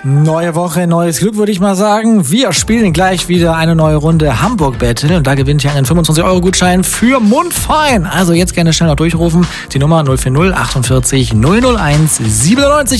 Neue Woche, neues Glück, würde ich mal sagen. Wir spielen gleich wieder eine neue Runde Hamburg Battle und da gewinnt ihr einen 25-Euro-Gutschein für Mundfein. Also jetzt gerne schnell noch durchrufen. Die Nummer 040 48 001 97.